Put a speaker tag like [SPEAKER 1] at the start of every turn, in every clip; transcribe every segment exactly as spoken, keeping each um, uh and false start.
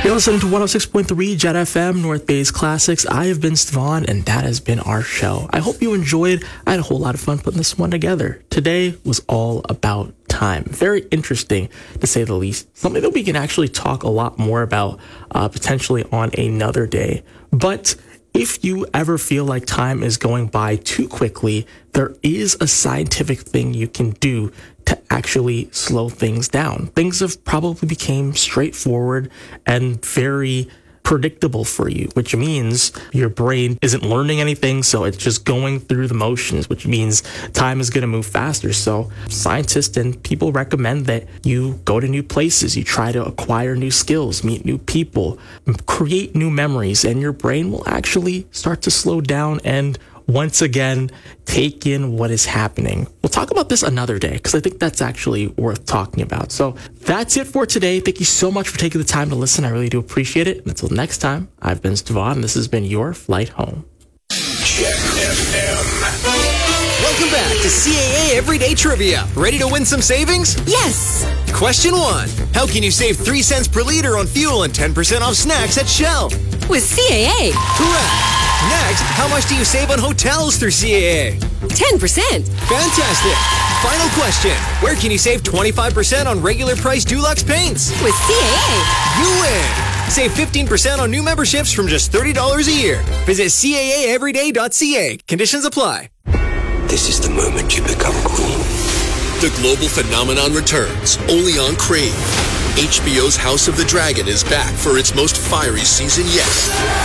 [SPEAKER 1] You're listening to one oh six point three Jet F M, North Bay's Classics. I have been Stevon, and that has been our show. I hope you enjoyed. I had a whole lot of fun putting this one together. Today was all about time. Very interesting, to say the least. Something that we can actually talk a lot more about, uh, potentially on another day. But if you ever feel like time is going by too quickly, there is a scientific thing you can do to actually slow things down. Things have probably become straightforward and very predictable for you, which means your brain isn't learning anything, so it's just going through the motions, which means time is going to move faster. So scientists and people recommend that you go to new places, you try to acquire new skills, meet new people, create new memories, and your brain will actually start to slow down and once again take in what is happening. We'll talk about this another day because I think that's actually worth talking about. So that's it for today. Thank you so much for taking the time to listen. I really do appreciate it. And until next time, I've been Stevon, and this has been your flight home.
[SPEAKER 2] Jet F M.
[SPEAKER 3] Welcome back to C A A Everyday Trivia. Ready to win some savings?
[SPEAKER 4] Yes!
[SPEAKER 3] Question one. How can you save three cents per liter on fuel and ten percent off snacks at Shell?
[SPEAKER 4] With C A A.
[SPEAKER 3] Correct. Next, how much do you save on hotels through C A A?
[SPEAKER 4] ten percent.
[SPEAKER 3] Fantastic. Final question. Where can you save twenty-five percent on regular price Dulux paints?
[SPEAKER 4] With C A A.
[SPEAKER 3] You win. Save fifteen percent on new memberships from just thirty dollars a year. Visit C A A everyday dot C A. Conditions apply.
[SPEAKER 2] This is the moment you become queen.
[SPEAKER 5] The global phenomenon returns, only on Crave. H B O's House of the Dragon is back for its most fiery season yet.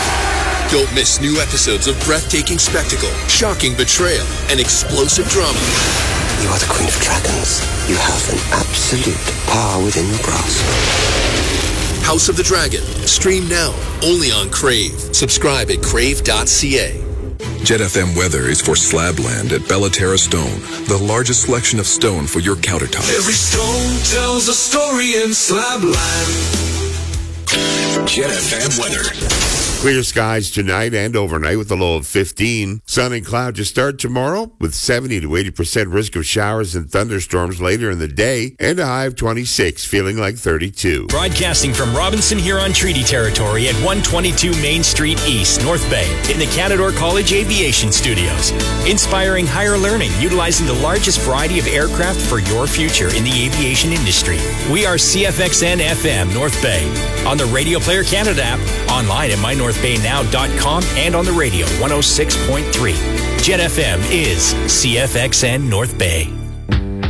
[SPEAKER 5] Don't miss new episodes of breathtaking spectacle, shocking betrayal, and explosive drama.
[SPEAKER 2] You are the queen of dragons. You have an absolute power within your grasp.
[SPEAKER 5] House of the Dragon. Stream now, only on Crave. Subscribe at crave dot C A.
[SPEAKER 6] Jet F M weather is for Slabland at Bellaterra Stone, the largest selection of stone for your countertops.
[SPEAKER 7] Every stone tells a story in Slabland.
[SPEAKER 2] Jet F M weather.
[SPEAKER 8] Clear skies tonight and overnight with a low of fifteen. Sun and cloud to start tomorrow with seventy to eighty percent risk of showers and thunderstorms later in the day and a high of twenty-six, feeling like thirty-two.
[SPEAKER 9] Broadcasting from Robinson Huron Treaty Territory at one twenty-two Main Street East, North Bay, in the Canadore College Aviation Studios. Inspiring higher learning, utilizing the largest variety of aircraft for your future in the aviation industry. We are C F X N F M North Bay, on the Radio Player Canada app, online at my north bay now dot com, and on the radio one oh six point three. Jet F M is C F X N North Bay.